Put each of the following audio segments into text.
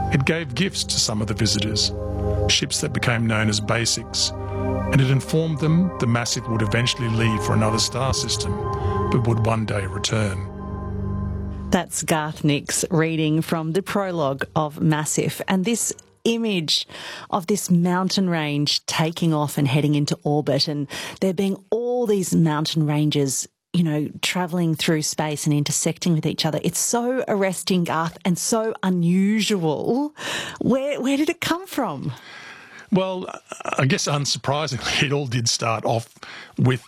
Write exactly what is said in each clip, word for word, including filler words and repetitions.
It gave gifts to some of the visitors, ships that became known as Basics, and it informed them the Massif would eventually leave for another star system, but would one day return. That's Garth Nix reading from the prologue of Massif, and this image of this mountain range taking off and heading into orbit, and there being all these mountain ranges, you know, travelling through space and intersecting with each other. It's so arresting, Garth, and so unusual. Where where did it come from? Well, I guess unsurprisingly, it all did start off with,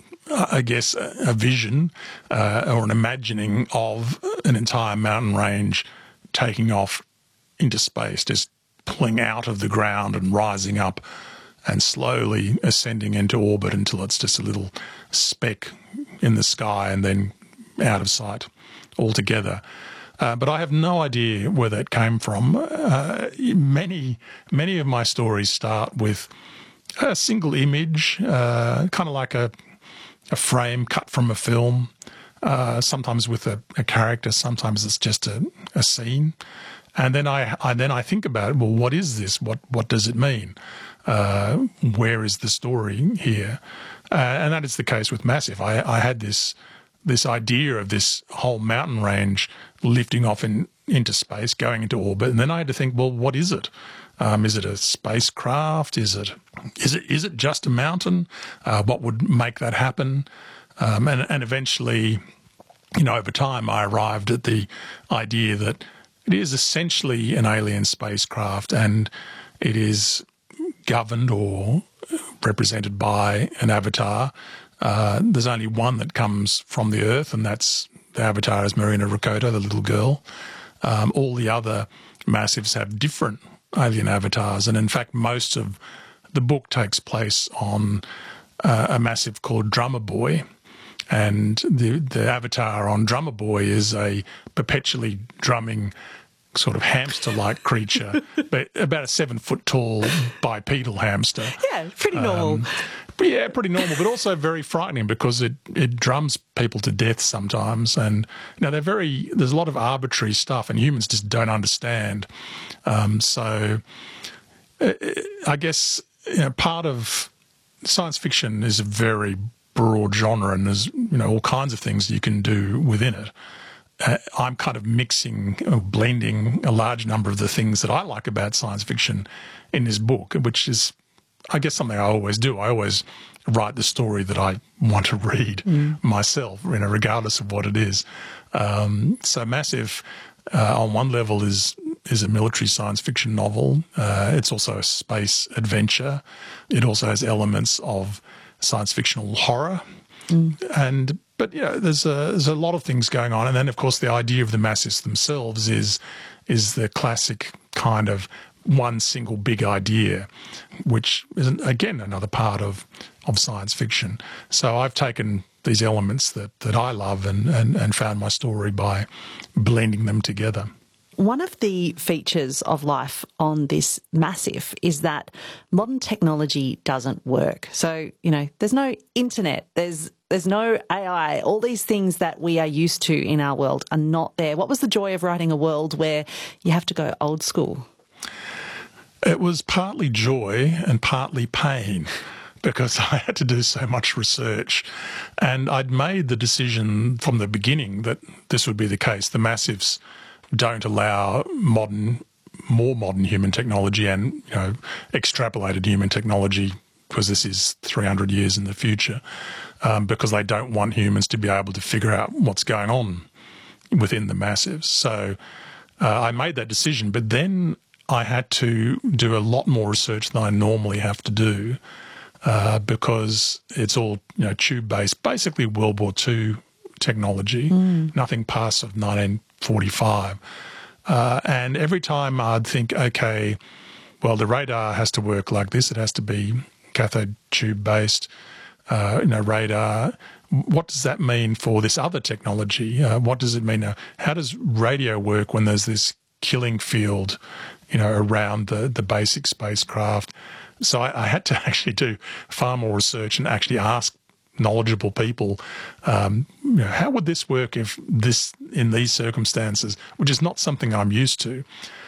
I guess, a vision uh, or an imagining of an entire mountain range taking off into space, just pulling out of the ground and rising up and slowly ascending into orbit until it's just a little speck in the sky and then out of sight altogether. Uh, but I have no idea where that came from. Uh, many, many of my stories start with a single image, uh, kind of like a, a frame cut from a film, uh, sometimes with a, a character, sometimes it's just a, a scene. And then I, I then I think about it, well, what is this? What what does it mean? Uh, where is the story here? Uh, and that is the case with Massif. I, I had this this idea of this whole mountain range lifting off in, into space, going into orbit, and then I had to think, well, what is it? Um, is it a spacecraft? Is it is it is it just a mountain? Uh, what would make that happen? Um, and and eventually, you know, over time, I arrived at the idea that it is essentially an alien spacecraft, and it is governed or represented by an avatar. Uh, there's only one that comes from the Earth, and that's the avatar is Marina Rakota, the little girl. Um, all the other Massifs have different alien avatars, and in fact, most of the book takes place on uh, a Massif called Drummer Boy. And the the avatar on Drummer Boy is a perpetually drumming sort of hamster-like creature, but about a seven-foot-tall bipedal hamster. Yeah, pretty normal. Um, but yeah, pretty normal, but also very frightening because it, it drums people to death sometimes. And, you know, they're very, there's a lot of arbitrary stuff and humans just don't understand. Um, so uh, I guess, you know, part of science fiction is a very broad genre, and there's, you know, all kinds of things you can do within it. Uh, I'm kind of mixing or blending a large number of the things that I like about science fiction in this book, which is, I guess, something I always do. I always write the story that I want to read mm. myself, you know, regardless of what it is. Um, so Massif, uh, on one level, is is a military science fiction novel. Uh, it's also a space adventure. It also has elements of science fictional horror. Mm. And but you know, there's a there's a lot of things going on, and then of course the idea of the Massifs themselves is is the classic kind of one single big idea, which is again another part of of science fiction. So I've taken these elements that that I love and and, and found my story by blending them together. One of the features of life on this Massif is that modern technology doesn't work. So, you know, there's no internet, there's there's no A I. All these things that we are used to in our world are not there. What was the joy of writing a world where you have to go old school? It was partly joy and partly pain, because I had to do so much research. And I'd made the decision from the beginning that this would be the case. The Massifs don't allow modern, more modern human technology and, you know, extrapolated human technology, because this is three hundred years in the future, um, because they don't want humans to be able to figure out what's going on within the Massifs. So uh, I made that decision, but then I had to do a lot more research than I normally have to do, uh, because it's all, you know, tube-based, basically World War Two technology, mm. nothing past of nineteen forty-five. Uh, and every time I'd think, okay, well, the radar has to work like this. It has to be cathode tube-based, uh, you know, radar. What does that mean for this other technology? Uh, what does it mean? Now, how does radio work when there's this killing field, you know, around the, the basic spacecraft? So I, I had to actually do far more research and actually ask knowledgeable people, um, you know, how would this work if this, in these circumstances, which is not something I'm used to.